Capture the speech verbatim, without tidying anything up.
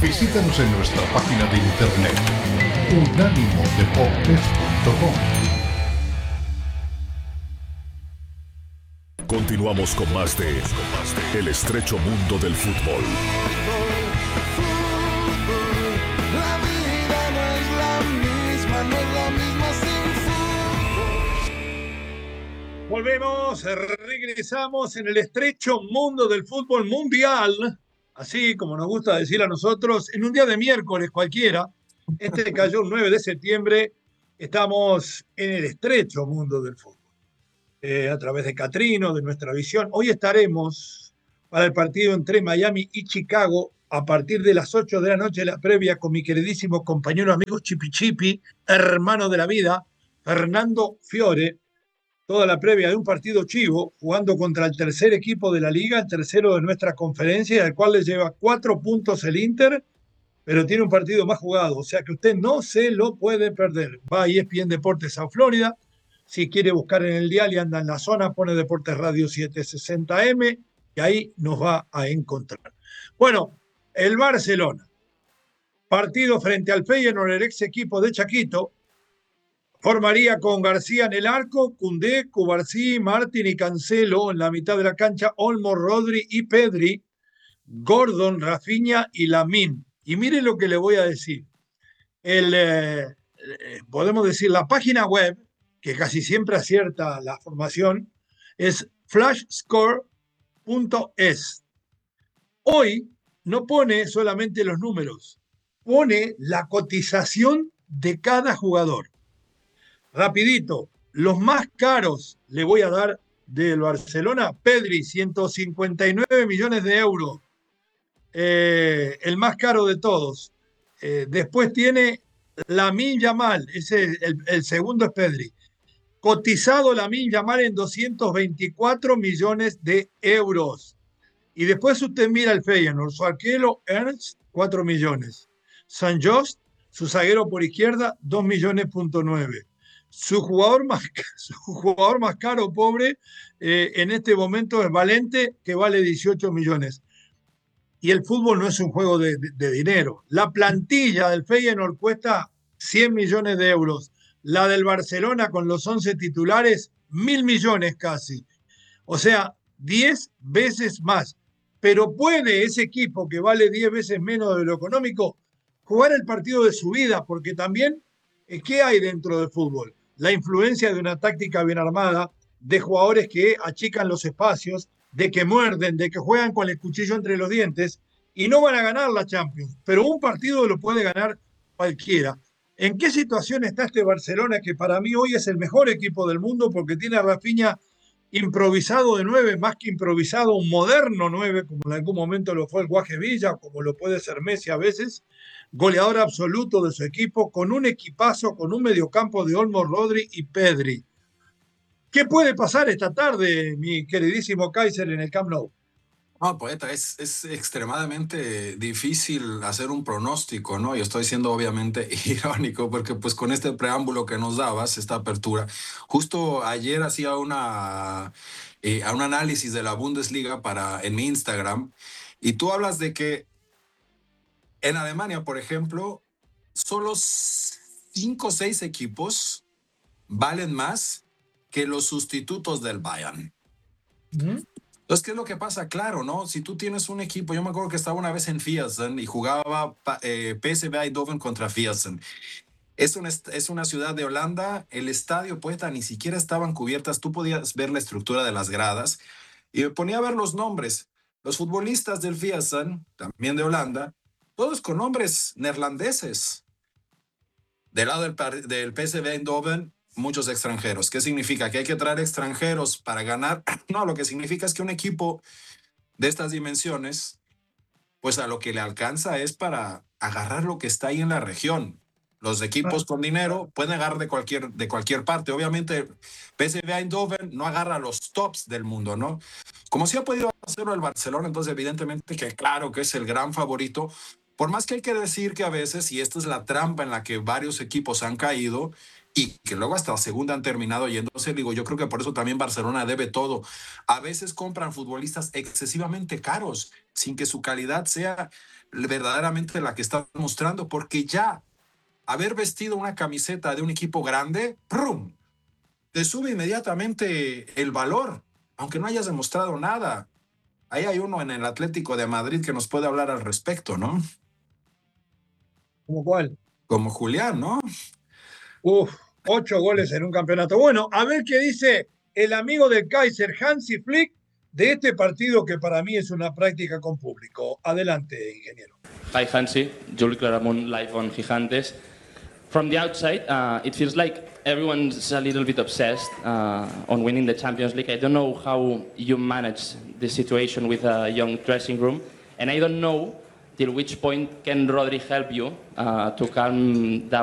Visítanos en nuestra página de internet unánimo deportes punto com. Continuamos con más de El estrecho mundo del fútbol. La vida no es la misma, no es la misma sin fútbol. Volvemos, regresamos en el estrecho mundo del fútbol mundial, así como nos gusta decir a nosotros, en un día de miércoles cualquiera. Este cayó el nueve de septiembre, estamos en el estrecho mundo del fútbol. Eh, a través de Catrino, de nuestra visión. Hoy estaremos para el partido entre Miami y Chicago a partir de las ocho de la noche, la previa con mi queridísimo compañero amigo Chipi Chipi, hermano de la vida, Fernando Fiore. Toda la previa de un partido chivo, jugando contra el tercer equipo de la liga, el tercero de nuestra conferencia, al cual le lleva cuatro puntos el Inter, pero tiene un partido más jugado, o sea que usted no se lo puede perder. Va a E S P N Deportes a Florida. Si quiere buscar en el dial y anda en la zona, pone Deportes Radio setecientos sesenta eme y ahí nos va a encontrar. Bueno, el Barcelona, partido frente al Feyenoord, el ex equipo de Chaquito, formaría con García en el arco, Koundé, Cubarsí, Martín y Cancelo en la mitad de la cancha, Olmo, Rodri y Pedri, Gordon, Rafinha y Lamine. Y mire lo que le voy a decir. El, eh, eh, podemos decir, la página web, que casi siempre acierta la formación, es flash score punto es. Hoy no pone solamente los números, pone la cotización de cada jugador. Rapidito, los más caros le voy a dar del Barcelona, Pedri, ciento cincuenta y nueve millones de euros, eh, el más caro de todos. Eh, después tiene Lamine Yamal, ese, el, el segundo es Pedri. Cotizado Lamine Yamal en doscientos veinticuatro millones de euros. Y después usted mira el Feyenoord, su arquero Ernst, cuatro millones. San Just, su zaguero por izquierda, dos millones punto nueve. Su jugador más, su jugador más caro, pobre, eh, en este momento es Valente, que vale dieciocho millones. Y el fútbol no es un juego de, de, de dinero. La plantilla del Feyenoord cuesta cien millones de euros. La del Barcelona con los once titulares, mil millones casi. O sea, diez veces más. Pero puede ese equipo que vale diez veces menos de lo económico jugar el partido de su vida, porque también, ¿qué hay dentro del fútbol? La influencia de una táctica bien armada, de jugadores que achican los espacios, de que muerden, de que juegan con el cuchillo entre los dientes y no van a ganar la Champions, pero un partido lo puede ganar cualquiera. ¿En qué situación está este Barcelona, que para mí hoy es el mejor equipo del mundo porque tiene a Rafinha improvisado de nueve, más que improvisado, un moderno nueve, como en algún momento lo fue el Guaje Villa, como lo puede ser Messi a veces, goleador absoluto de su equipo, con un equipazo, con un mediocampo de Olmo, Rodri y Pedri? ¿Qué puede pasar esta tarde, mi queridísimo Kaiser, en el Camp Nou? No, poeta, es, es extremadamente difícil hacer un pronóstico, ¿no? Yo estoy siendo obviamente irónico porque pues con este preámbulo que nos dabas, esta apertura, justo ayer hacía una, eh, un análisis de la Bundesliga para, en mi Instagram, y tú hablas de que en Alemania, por ejemplo, solo cinco o seis equipos valen más que los sustitutos del Bayern. ¿Mm? Entonces, ¿qué es lo que pasa? Claro, ¿no? Si tú tienes un equipo, yo me acuerdo que estaba una vez en Viersen y jugaba eh, P S V Eindhoven contra Viersen. Es una, es una ciudad de Holanda, el estadio, poeta, ni siquiera estaban cubiertas, tú podías ver la estructura de las gradas y me ponía a ver los nombres. Los futbolistas del Viersen, también de Holanda, todos con nombres neerlandeses. Del lado del, del P S V Eindhoven, muchos extranjeros. ¿Qué significa? ¿Que hay que traer extranjeros para ganar? No, lo que significa es que un equipo de estas dimensiones, pues a lo que le alcanza es para agarrar lo que está ahí en la región. Los equipos con dinero pueden agarrar de cualquier, de cualquier parte. Obviamente, P S V Eindhoven no agarra los tops del mundo, ¿no? Como sí ha podido hacerlo el Barcelona, entonces evidentemente que claro que es el gran favorito. Por más que hay que decir que a veces, y esta es la trampa en la que varios equipos han caído, y que luego hasta la segunda han terminado yéndose. Digo, yo creo que por eso también Barcelona debe todo. A veces compran futbolistas excesivamente caros, sin que su calidad sea verdaderamente la que está mostrando, porque ya haber vestido una camiseta de un equipo grande, ¡prum!, te sube inmediatamente el valor, aunque no hayas demostrado nada. Ahí hay uno en el Atlético de Madrid que nos puede hablar al respecto, ¿no? ¿Cómo cuál? Como Julián, ¿no? Uf, ocho goles en un campeonato. Bueno, a ver qué dice el amigo del Kaiser, Hansi Flick, de este partido que para mí es una práctica con público. Adelante, ingeniero. Hi Hansi, Juli Claramunt live on Gigantes. From the outside, uh, it feels like everyone's a little bit obsessed uh, on winning the Champions League. I don't know how you manage the situation with a young dressing room, and I don't know till which point can Rodri help you uh, to calm down